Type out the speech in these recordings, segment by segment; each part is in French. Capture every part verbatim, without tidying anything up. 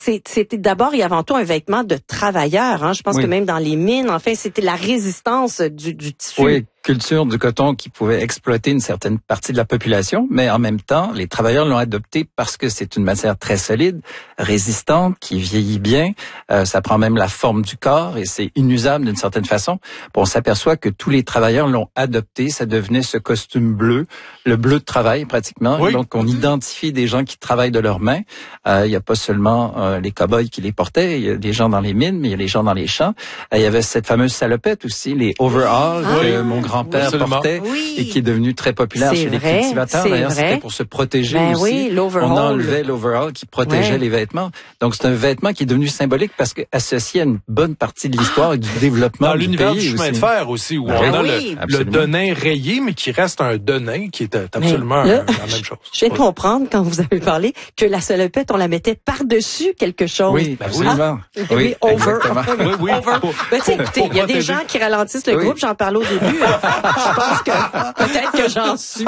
c'est, c'était d'abord et avant tout un vêtement de travailleur. Hein. Je pense oui. que même dans les mines, enfin, c'était la résistance du, du tissu. Oui, culture du coton qui pouvait exploiter une certaine partie de la population, mais en même temps, les travailleurs l'ont adopté parce que c'est une matière très solide, résistante, qui vieillit bien. Euh, ça prend même la forme du corps et c'est inusable d'une certaine façon. Bon, on s'aperçoit que tous les travailleurs l'ont adopté. Ça devenait ce costume bleu, le bleu de travail pratiquement. Oui. Donc, on identifie des gens qui travaillent de leurs mains. Euh, il n'y a pas seulement euh, les cow-boys qui les portaient, il y a des gens dans les mines, mais il y a les gens dans les champs. Euh, il y avait cette fameuse salopette aussi, les overalls Ah, que mon grand-père absolument. portait Oui. et qui est devenu très populaire C'est chez les vrai, cultivateurs. c'est D'ailleurs, vrai. c'était pour se protéger Ben aussi. oui, l'overall. On enlevait l'overall qui protégeait Ouais. les vêtements. Donc, c'est un vêtement qui est devenu symbolique parce que associé à une bonne partie de l'histoire et du développement Dans du l'univers pays du chemin aussi. de fer aussi, où Ben on a oui, le, le absolument. denain rayé, mais qui reste un denain qui est absolument là, euh, la même chose. Je viens de comprendre, quand vous avez parlé, que la salopette, on la mettait par-dessus quelque chose. Oui, Ben absolument. oui, Oui, over. exactement. Oui, oui. Over. Pour- Ben, tu sais, pour- écoutez, pour il y a des protéger. gens qui ralentissent le Oui. groupe, j'en parlais au début. Je pense que peut-être que j'en suis.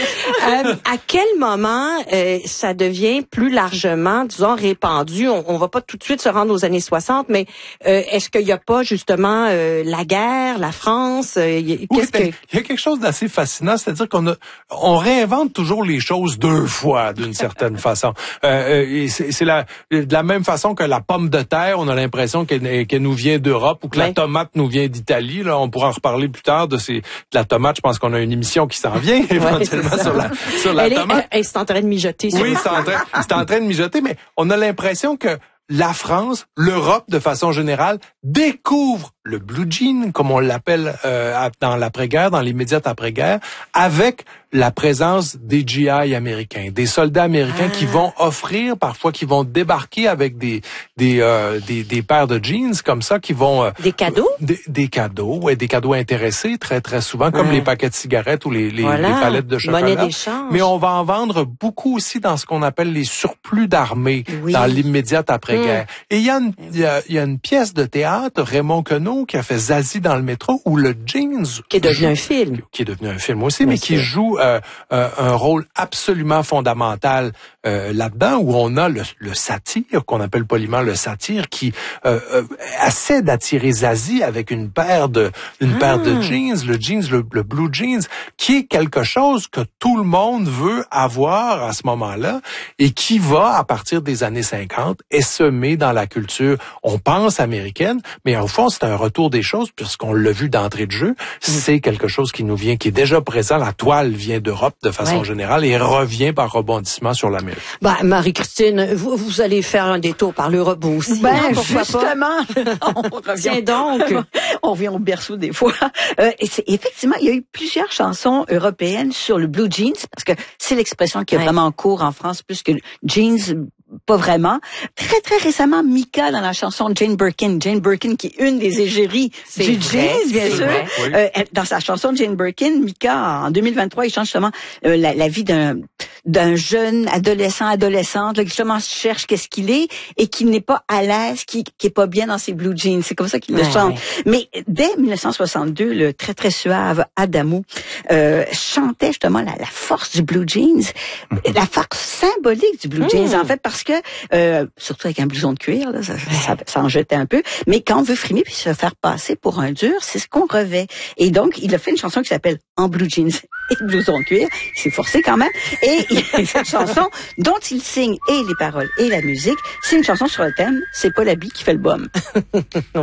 Euh, à quel moment euh, ça devient plus largement, disons, répandu? On, on va pas tout de suite se rendre aux années soixante, mais euh, est-ce qu'il y a pas justement euh, la guerre, la France? Euh, y- Oui, qu'est-ce ben, que... il y a quelque chose d'assez fascinant, c'est-à-dire qu'on a, on réinvente toujours les choses deux fois d'une certaine façon. Euh, euh, et c'est, c'est la, de la même façon que la pomme de terre, on a l'impression qu'elle, qu'elle nous vient d'Europe ou que Ouais. la tomate nous vient d'Italie. Là, on pourra en reparler plus tard de ces, de la tomate. Je pense qu'on a une émission qui s'en vient éventuellement c'est ça. sur la, sur la Elle est, tomate. elle, elle est en train de mijoter. sur Oui, le- c'est en train, c'est en train de mijoter, mais on a l'impression que la France, l'Europe de façon générale, découvre le blue jean, comme on l'appelle euh, dans l'après-guerre, dans l'immédiate après-guerre, avec la présence des G I américains, des soldats américains Ah. qui vont offrir, parfois qui vont débarquer avec des des euh, des, des paires de jeans comme ça, qui vont euh, Des cadeaux? des, des cadeaux, ouais, des cadeaux intéressés très très souvent, comme Ouais. les paquets de cigarettes ou les les, Voilà. les palettes de chocolat. Monnaie d'échange. Mais on va en vendre beaucoup aussi dans ce qu'on appelle les surplus d'armée, Oui. dans l'immédiate après-guerre. Et il y a une il y a, il y a une pièce de théâtre, Raymond Queneau, qui a fait Zazie dans le métro, où le jeans Qui est devenu joue- un film. qui est devenu un film aussi, Bien mais qui sûr. joue euh, euh, un rôle absolument fondamental euh, là-dedans, où on a le, le satire, qu'on appelle poliment le satire, qui euh, euh, essaie d'attirer Zazie avec une paire de une Ah. paire de jeans, le jeans, le, le blue jeans, qui est quelque chose que tout le monde veut avoir à ce moment-là et qui va, à partir des années cinquante, essaimer dans la culture, on pense américaine, mais au fond, c'est un retour des choses, puisqu'on l'a vu d'entrée de jeu, c'est quelque chose qui nous vient, qui est déjà présent. La toile vient d'Europe de façon Ouais. générale et revient par rebondissement sur l'Amérique. Bah, Marie-Christine, vous, vous allez faire un détour par l'Europe vous aussi. Ben, hein, pourquoi pas? justement, on revient. Tiens donc. On revient au berceau des fois. Euh, et c'est, effectivement, il y a eu plusieurs chansons européennes sur le blue jeans, parce que c'est l'expression qui est Ouais. vraiment en cours en France, plus que jeans, pas vraiment. Très, très récemment, Mika, dans la chanson Jane Birkin. Jane Birkin, qui est une des égéries C'est du vrai, jeans, bien c'est sûr. vrai. Oui. Euh, elle- dans sa chanson Jane Birkin, Mika, en deux mille vingt-trois, il chante justement euh, la, la vie d'un d'un jeune adolescent, adolescente, là, qui justement cherche qu'est-ce qu'il est et qui n'est pas à l'aise, qui, qui est pas bien dans ses blue jeans. C'est comme ça qu'il le Ouais, chante. ouais. Mais dès dix-neuf cent soixante-deux, le très très suave Adamo euh, chantait justement la, la force du blue jeans, la force symbolique du blue jeans, Mm. en fait, parce que euh, surtout avec un blouson de cuir, là, ça, ça, ça en jetait un peu. Mais quand on veut frimer puis se faire passer pour un dur, c'est ce qu'on revêt. Et donc, il a fait une chanson qui s'appelle En blue jeans et blouson de cuir. Il s'est forcé quand même. Et cette chanson dont il signe et les paroles et la musique, c'est une chanson sur le thème, c'est pas l'habit qui fait le baume.